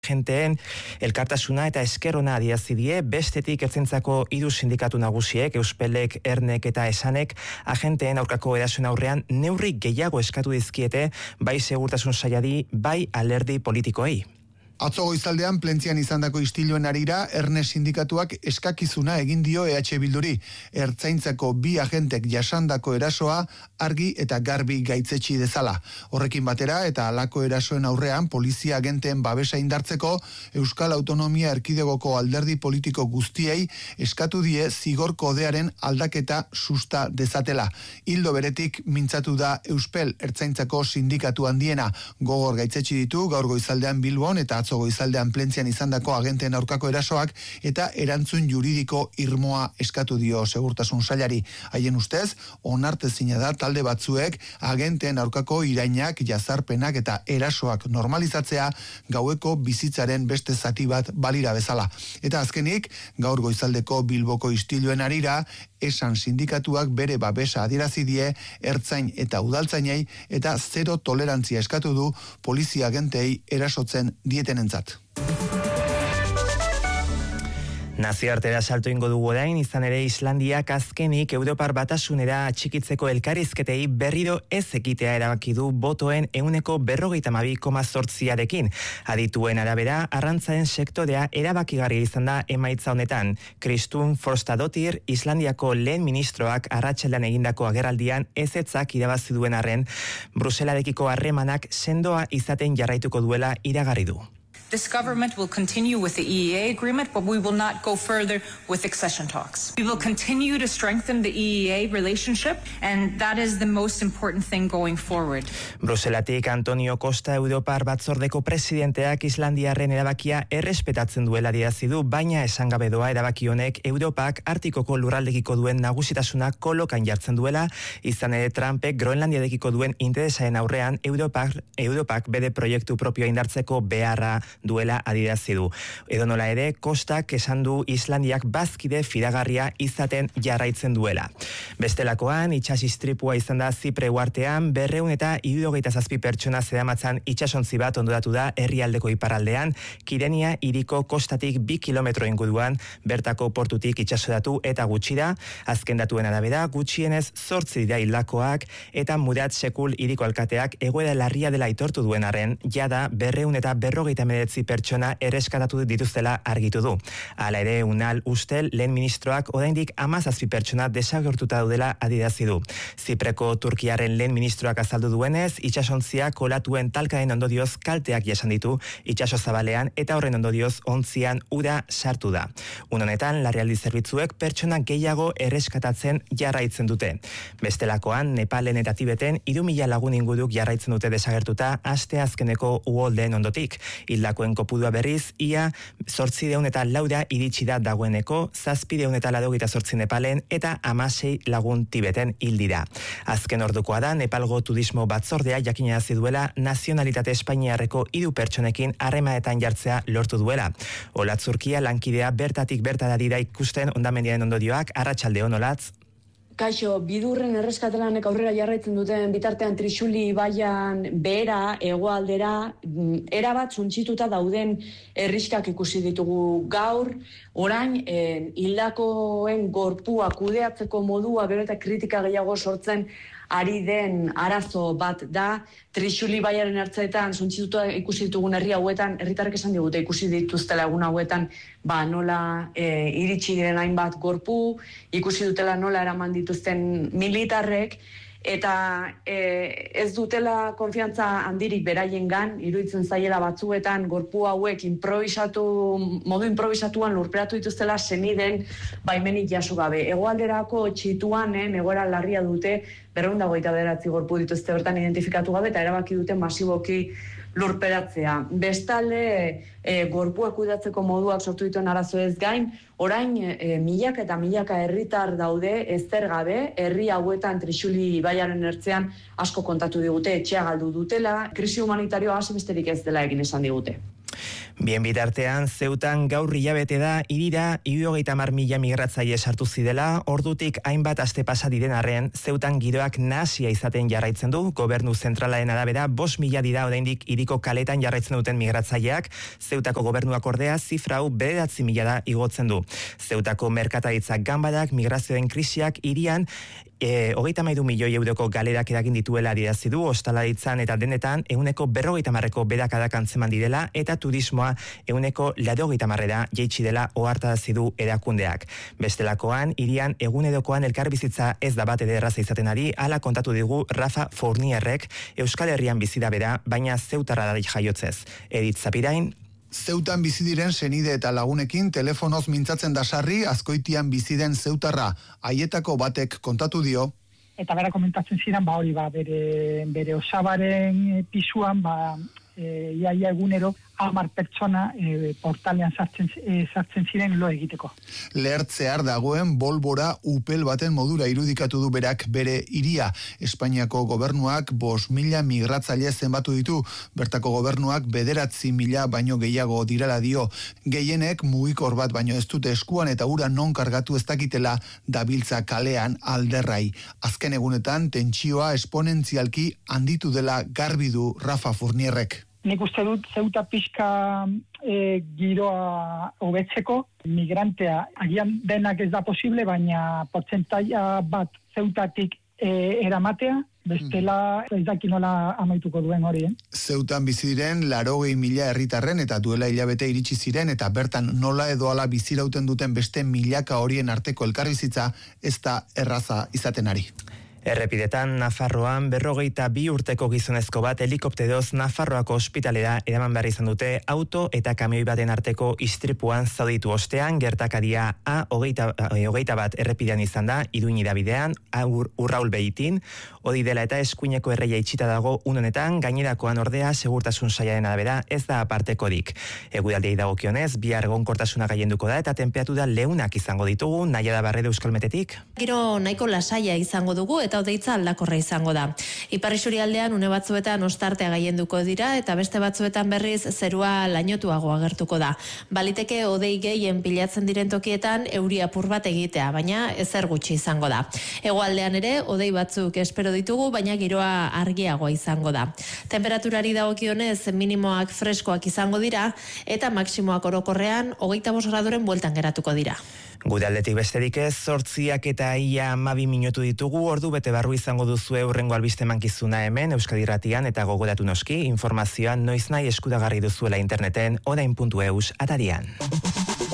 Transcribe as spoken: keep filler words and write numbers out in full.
Agenteen elkartasuna eta eskerrona adierazi die, bestetik ertzaintzako hiru sindikatu nagusiek, Euspelek, Ernek eta Esanek, agenteen aurkako erasoen aurrean neurri gehiago eskatu dizkiete, bai segurtasun sailari, bai alderdi politikoei. Atzo goizaldean plentzian izandako istiluen arira, Erne sindikatuak eskakizuna egin dio E H Bilduri. Ertzaintzako bi agentek jasandako erasoa argi eta garbi gaitzetsi dezala. Horrekin batera eta halako erasoen aurrean polizia agenteen babesa indartzeko Euskal Autonomia Erkidegoko alderdi politiko guztiei eskatu die zigor kodearen aldaketa susta dezatela. Hildo beretik mintzatu da Euspel Ertzaintzako sindikatu handiena. Gogor gaitzetsi ditu gaur goizaldean Bilbon eta atzo goizaldean plentzian izandako agenteen aurkako erasoak eta erantzun juridiko irmoa eskatu dio segurtasun sailari. Haien ustez, onartezina da talde batzuek agenteen aurkako irainak, jazarpenak eta erasoak normalizatzea gaueko bizitzaren beste zati bat balira bezala. Eta azkenik, gaur goizaldeko Bilboko istiluen arira, Esan sindikatuak bere babesa adierazi die ertzain eta udaltzainei eta zero tolerantzia eskatu du polizia agentei erasotzen dietenentzat. Nazioartera salto ingo dugu orain, izan ere Islandiak azkenik Europar Batasunera atxikitzeko elkarrizketei berriro ez ekitea erabaki du botoen ehuneko berrogeita hamabi koma zortziarekin. Adituen arabera, arrantzaren sektorea erabakigarria izan da emaitza honetan. Kristun Frostadóttir, Islandiako lehen ministroak arratsaldean egindako agerraldian ezetzak irabazi duen arren, Bruselarekiko harremanak sendoa izaten jarraituko duela iragarri du. This government will continue with the E E A agreement, but we will not go further with accession talks. We will continue to strengthen the E E A relationship, and that is the most important thing going forward. Bruselatik Antonio Costa Europar Batzordeko presidenteak Islandiarren erabakia errespetatzen duela adierazi du, baina esan gabe doa erabaki honek Europak Artikoko lurraldekiko duen nagusitasuna kolokan jartzen duela, izan ere Trumpek Groenlandiadekiko duen interesaren aurrean Europak, Europak bere proiektu propioa indartzeko beharra duela adierazi du. Edonola ere, Kostak esan du Islandiak bazkide fidagarria izaten jarraitzen duela. Bestelakoan, itsas istripua izan da Zipre uhartean, berrehun eta hirurogeita zazpi pertsona zeramatzan itsasontzi bat ondoratu da herrialdeko iparraldean, Kirenia hiriko kostatik bi kilometro inguruan, bertako portutik itsasoratu eta gutxi da, azken datuen arabera, gutxienez zortzi dira hildakoak, eta Murat Sekul hiriko alkateak egoera larria dela aitortu duen arren, jada berrehun eta berrogeita hemeretzi pertsona erreskatatu dituztela argitu du. Hala ere, Unal Ustel lehen ministroak oraindik hamazazpi pertsona desagertuta daudela adierazi du. Zipreko Turkiaren lehen ministroak azaldu duenez, itsasontziak olatuen talkaren ondorioz kalteak jasan ditu itsaso zabalean eta horren ondorioz ontzian ura sartu da. Un honetan, larrialdi zerbitzuek pertsona gehiago erreskatatzen jarraitzen dute. Bestelakoan, Nepalen eta Tibeten hiru mila lagun inguruk jarraitzen dute desagertuta aste azkeneko uholdeen ondotik. Hildakoen kopurua berriz, ia zortziehun eta laura iritsi da dagoeneko, zazpiehun eta laurogeita zortzi Nepalen eta hamasei lagun Tibeten hil dira. Azken ordukoa da, Nepalgo Turismo Batzordea jakinarazi duela nazionalitate espainiarreko hiru pertsonekin harremanetan jartzea lortu duela. Olatzurkia lankidea bertatik bertara dira ikusten hondamendiaren ondorioak. Arratsaldeon, Olatz. Kaixo, bidurren erreskatelanek aurrera jarraitzen duten bitartean Trixuli ibaian behera, hegoaldera, erabat suntsituta dauden herriskak ikusi ditugu gaur. Orain, eh, hildakoen gorpua kudeatzeko modua gero eta kritika gehiago sortzen ari den arazo bat da. Trixuli ibaiaren ertzeetan suntsituta ikusi ditugun herri hauetan, herritarrek esan digute ikusi dituztela egun hauetan, ba nola e, iritsi diren hainbat gorpu, ikusi dutela nola eraman dituzten militarrek, eta e, ez dutela konfiantza handirik beraiengan, iruditzen zaiela batzuetan gorpu hauek improvisatu, modu improvisatuan lurperatu dituztela seniden baimenik jaso gabe. Hegoalderako txituanen egoera larria dute, berrehun eta hogeita bederatzi gorpu dituzte bertan identifikatu gabe eta erabaki dute masiboki lurperatzea. Bestalde, e, gorpuak kudeatzeko moduak sortu dituen arazo ez gain, orain e, milaka eta milaka herritar daude ezer gabe, herri hauetan Trixuli ibaiaren ertzean asko kontatu digute, etxea galdu dutela, krisi humanitarioa hasi besterik ez dela egin esan digute. Bien bitartean, Zeutan gaur hilabete da, hirira hirurogeita hamar mila migratzaile sartu zidela, ordutik hainbat aste pasa diren arren, Zeutan giroak nahasia izaten jarraitzen du, gobernu zentralaren arabera, bost mila dira oraindik hiriko kaletan jarraitzen duten migratzaileak, Zeutako gobernuak ordea zifra hau bederatzi mila da igotzen du. Zeutako merkataritza ganbarak migrazioen krisiak hirian E, hogeita hamairu milioi euroko galerak eragin dituela adierazi du, ostalaritzan eta denetan ehuneko berrogeita hamarreko berakadak antzeman direla eta turismoa ehuneko laurogeita hamarrera jaitsi dela ohartarazi du erakundeak. Bestelakoan, hirian egunerokoan elkarbizitza ez da bat ere erraza izaten ari, hala kontatu digu Rafa Fournierrek, Euskal Herrian bizi da bera, baina Zeutarra da jaiotzez. Edith Zapirain, Zeutan bizi diren senide eta lagunekin telefonoz mintzatzen da sarri, Azkoitian bizi den zeutarra, haietako batek kontatu dio. Eta bera komentatzen ziren, ba hori, ba, bere, bere osabaren pisuan, ba, e, iaia egunero, hamar pertsona e, portalean sartzen, e, sartzen ziren lo egiteko. Lehertzear dagoen bolbora upel baten modura irudikatu du berak bere hiria. Espainiako gobernuak bost mila migratzaile zenbatu ditu, bertako gobernuak bederatzi mila baino gehiago dirala dio. Gehienek mugikor bat baino ez dute eskuan eta ura non kargatu ez dakitela dabiltza kalean alderrai. Azken egunetan tentsioa esponentzialki handitu dela garbi du Rafa Fournierrek. Nik uste dut Zeuta pixka e, giroa hobetzeko, migrantea agian denak ez da posible, baina portzentaia bat Zeutatik e, eramatea, bestela ez daki nola amaituko duen hori. Eh? Zeutan bizi diren laurogei mila herritarren eta duela hilabete iritsi ziren eta bertan nola edo hala bizirauten duten beste milaka horien arteko elkarbizitza ez da erraza izaten ari. Errepidetan, Nafarroan berrogeita bi urteko gizonezko bat helikopteroz Nafarroako ospitalera eraman behar izan dute auto eta kamioi baten arteko istripuan zauditu ostean, gertakaria A hogeita, hogeita bat errepidean izan da, Iruñera bidean, ur, urraul behitin, hori dela eta eskuineko erreia itxita dago unonetan, gainerakoan ordea segurtasun sailaren arabera ez da apartekorik. Eguraldiei dagokionez, bihar egonkortasuna gailenduko da eta tenperatura leunak izango ditugu, naia da barrera Euskalmetetik. Giro nahiko lasaia izango dugu eta odeitza aldakorra izango da. Ipar isurialdean une batzuetan ostartea gailenduko dira eta beste batzuetan berriz zerua lainotuago agertuko da. Baliteke odei gehien pilatzen diren tokietan euri apur bat egitea, baina ezer gutxi izango da. Hegoaldean ere odei batzuk espero ditugu, baina giroa argiagoa izango da. Temperaturari dagokionez minimoak freskoak izango dira eta maksimoak orokorrean hogeita bost gradoren bueltan geratuko dira. Gure aldetik besterik ez, zortziak eta ia hamabi minutu ditugu, ordu bete barru izango duzue hurrengo albiste mankizuna hemen Euskadi Irratian eta gogoratu noski, informazioan noiz nahi eskudagarri duzuela interneten orain puntu eus atarian.